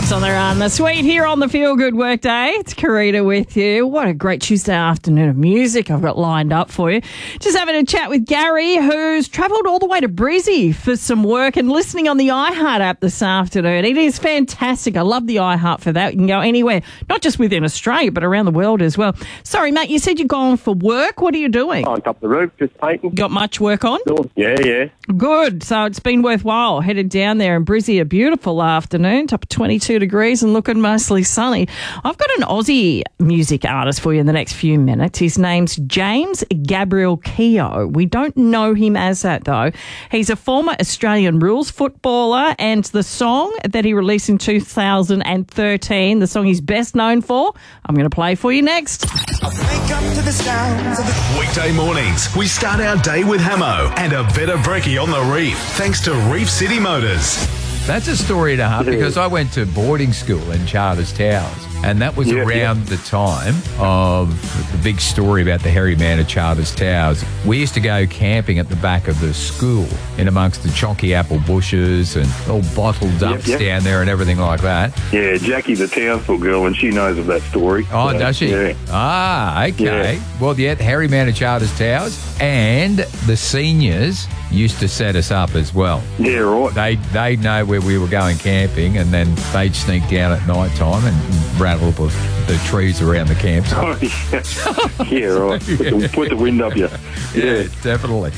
Boys on the Run. The Sweet here on the Feel Good Workday. It's Karita with you. What a great Tuesday afternoon of music I've got lined up for you. Just having a chat with Gary, who's travelled all the way to Brizzy for some work and listening on the iHeart app this afternoon. It is fantastic. I love the iHeart for that. You can go anywhere, not just within Australia, but around the world as well. Sorry, mate, you said you're going for work. What are you doing? On top of the roof, just painting. Got much work on? Yeah. Good. So it's been worthwhile. Headed down there in Brizzy, a beautiful afternoon, top of 22 degrees and looking mostly sunny. I've got an Aussie music artist for you in the next few minutes. His name's James Gabriel Keogh. We don't know him as that, though. He's a former Australian rules footballer, and the song that he released in 2013, the song he's best known for, I'm going to play for you next. Wake up to the sounds of the Weekday mornings, we start our day with Hamo and a better brekkie on the reef, thanks to Reef City Motors. That's a story and a half, because I went to boarding school in Charters Towers, and that was around the time of the big story about the hairy man at Charters Towers. We used to go camping at the back of the school in amongst the chonky apple bushes and all bottled ups down there and everything like that. Yeah, Jackie, the Townsville girl, and she knows of that story. Oh, does she? Yeah. Ah, okay. Yeah. Well, the hairy man at Charters Towers, and the seniors used to set us up as well. Yeah, right. They'd know where we were going camping, and then they'd sneak down at night time and rattle up the trees around the campsite. Oh, yeah, right. Put the wind up you. Yeah, definitely.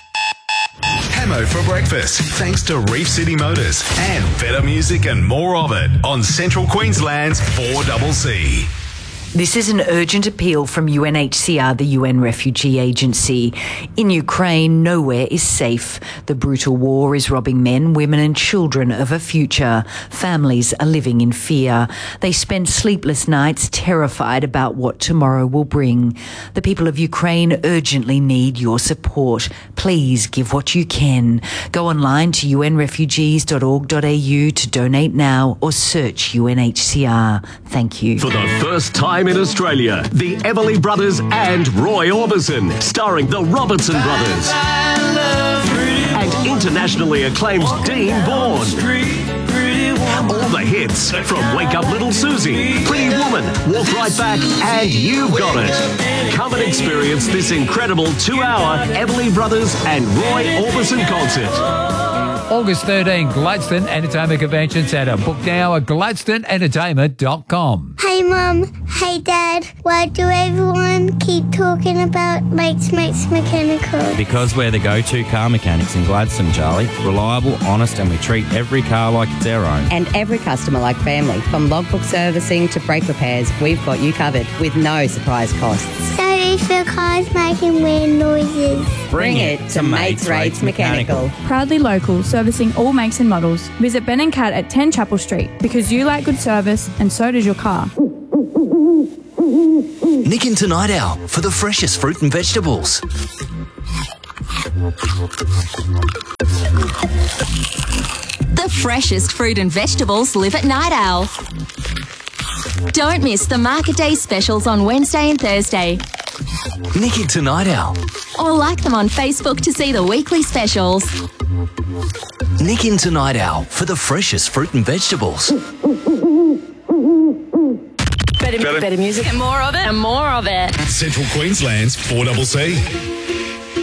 Hamo for breakfast, thanks to Reef City Motors and better music and more of it on Central Queensland's 4CC. This is an urgent appeal from UNHCR, the UN Refugee Agency. In Ukraine, nowhere is safe. The brutal war is robbing men, women and children of a future. Families are living in fear. They spend sleepless nights terrified about what tomorrow will bring. The people of Ukraine urgently need your support. Please give what you can. Go online to unrefugees.org.au to donate now or search UNHCR. Thank you. For the first time in Australia, the Everly Brothers and Roy Orbison, starring the Robertson Brothers. And internationally acclaimed Dean Bourne. All the hits from Wake Up Little Susie, Pretty Woman, Walk Right Back, and You've Got It. Come and experience this incredible 2-hour Everly Brothers and Roy Orbison concert. August 13, Gladstone Entertainment Convention Centre. Book now at gladstoneentertainment.com. Hey Mum, hey Dad, why do everyone keep talking about Mates Mechanical? Because we're the go-to car mechanics in Gladstone, Charlie. Reliable, honest, and we treat every car like it's our own. And every customer like family. From logbook servicing to brake repairs, we've got you covered with no surprise costs. So if your car's making weird noises, bring it to Mates Rates Mechanical. Proudly local, servicing all makes and models. Visit Ben and Kat at 10 Chapel Street because you like good service and so does your car. Nick into Night Owl for the freshest fruit and vegetables. The freshest fruit and vegetables live at Night Owl. Don't miss the Market Day specials on Wednesday and Thursday. Nick into Night Owl. Or like them on Facebook to see the weekly specials. Nick into Night Owl for the freshest fruit and vegetables. Better music and more of it. And more of it. Central Queensland's 4CC.